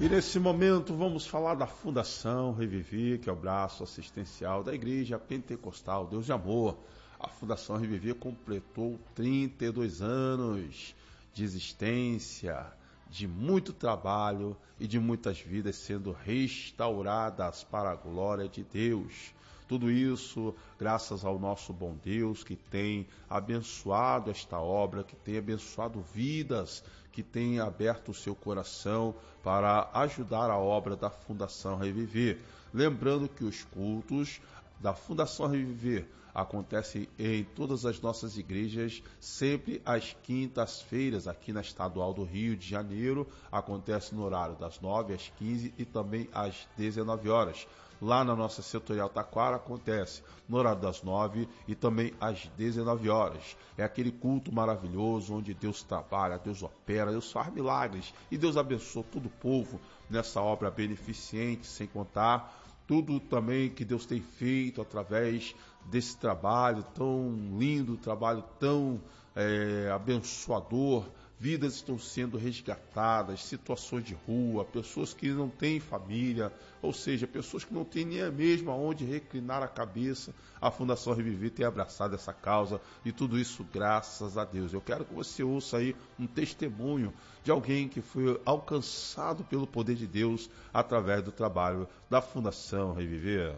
E nesse momento vamos falar da Fundação Reviver, que é o braço assistencial da Igreja Pentecostal Deus de Amor. A Fundação Reviver completou 32 anos de existência, de muito trabalho e de muitas vidas sendo restauradas para a glória de Deus. Tudo isso graças ao nosso bom Deus, que tem abençoado esta obra, que tem abençoado vidas, que tem aberto o seu coração para ajudar a obra da Fundação Reviver. Lembrando que os cultos da Fundação Reviver acontecem em todas as nossas igrejas, sempre às quintas-feiras, aqui na Estadual do Rio de Janeiro. Acontece no horário das 9 às 15 e também às 19 horas. Lá na nossa setorial Taquara acontece no horário das 9 e também às 19 horas. É aquele culto maravilhoso onde Deus trabalha, Deus opera, Deus faz milagres e Deus abençoa todo o povo nessa obra beneficente, sem contar tudo também que Deus tem feito através desse trabalho tão lindo, trabalho tão abençoador. Vidas estão sendo resgatadas, situações de rua, pessoas que não têm família, ou seja, pessoas que não têm nem mesmo aonde reclinar a cabeça. A Fundação Reviver tem abraçado essa causa e tudo isso graças a Deus. Eu quero que você ouça aí um testemunho de alguém que foi alcançado pelo poder de Deus através do trabalho da Fundação Reviver.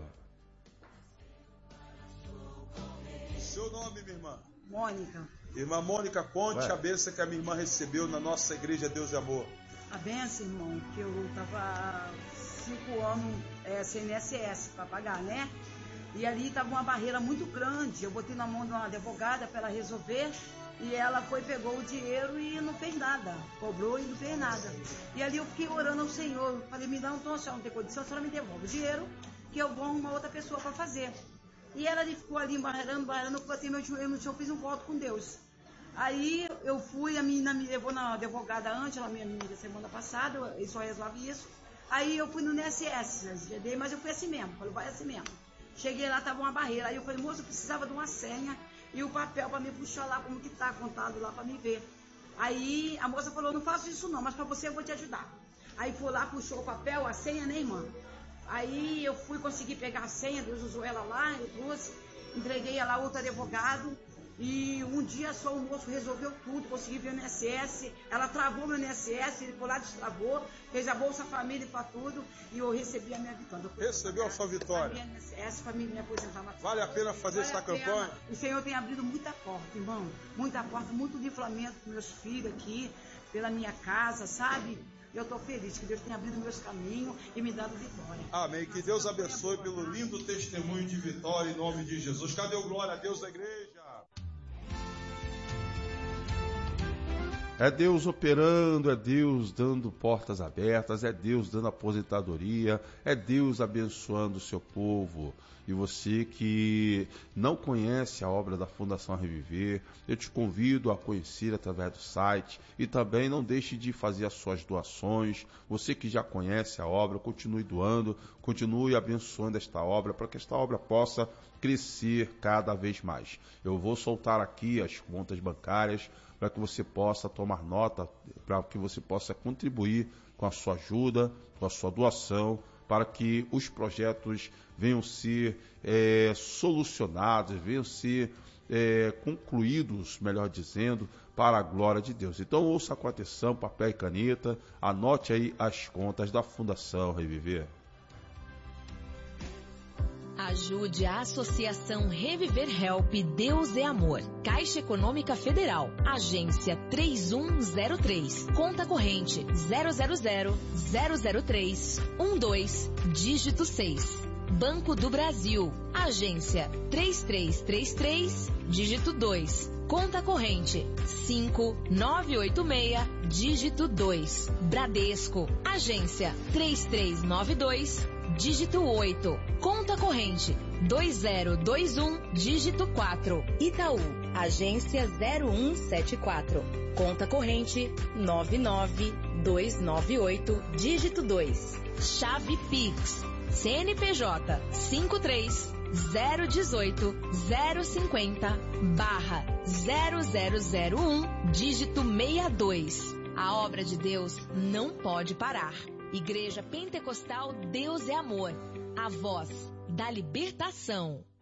Seu nome, minha irmã? Mônica. Irmã Mônica, conte a bênção que a minha irmã recebeu na nossa igreja Deus de Amor. A bênção, irmão, que eu estava 5 anos sem INSS para pagar, né? E ali estava uma barreira muito grande. Eu botei na mão de uma advogada para ela resolver e ela pegou o dinheiro e não fez nada. Cobrou e não fez nada. E ali eu fiquei orando ao Senhor. Falei, me dá um tom, se ela não tem condição, a senhora me devolve o dinheiro que eu vou arrumar outra pessoa para fazer. E ela ficou ali embarreirando, eu botei meu joelho no chão, fiz um voto com Deus. Aí eu fui, a menina me levou na advogada Ângela, minha amiga, semana passada, ele só resolve isso. Aí eu fui no INSS, mas eu fui assim mesmo, falei, vai assim mesmo. Cheguei lá, tava uma barreira, aí eu falei, moça, eu precisava de uma senha e o papel para me puxar lá, como que tá contado lá para me ver. Aí a moça falou, não faço isso não, mas para você eu vou te ajudar. Aí foi lá, puxou o papel, a senha, né, irmã? Aí eu fui conseguir pegar a senha, Deus usou ela lá, eu trouxe, entreguei ela a outro advogado. E um dia só o moço resolveu tudo, consegui ver o INSS, ela travou meu INSS, ele foi lá, destravou, fez a Bolsa Família para tudo e eu recebi a minha vitória. Recebeu a sua vitória? A minha INSS para me aposentar. Vale a pena fazer essa campanha? O Senhor tem abrido muita porta, irmão, muita porta, muito livramento para meus filhos aqui, pela minha casa, sabe? Eu estou feliz que Deus tenha abrido meus caminhos e me dado vitória. Amém. Que Deus abençoe pelo lindo testemunho de vitória em nome de Jesus. Cadê o glória a Deus da igreja? É Deus operando, é Deus dando portas abertas, é Deus dando aposentadoria, é Deus abençoando o seu povo. E você que não conhece a obra da Fundação Reviver, eu te convido a conhecer através do site e também não deixe de fazer as suas doações. Você que já conhece a obra, continue doando, continue abençoando esta obra para que esta obra possa crescer cada vez mais. Eu vou soltar aqui as contas bancárias para que você possa tomar nota, para que você possa contribuir com a sua ajuda, com a sua doação, para que os projetos venham ser solucionados, venham ser concluídos, melhor dizendo, para a glória de Deus. Então ouça com atenção, papel e caneta, anote aí as contas da Fundação Reviver. Ajude a Associação Reviver Help Deus é Amor. Caixa Econômica Federal. Agência 3103. Conta corrente 000-003-12, dígito 6. Banco do Brasil. Agência 3333, dígito 2. Conta corrente 5986, dígito 2. Bradesco. Agência 3392, dígito 8. Conta corrente 2021, dígito 4. Itaú. Agência 0174. Conta corrente 99298, dígito 2. Chave Pix. CNPJ 53-018-050-0001, dígito 62. A obra de Deus não pode parar. Igreja Pentecostal Deus é Amor, a voz da libertação.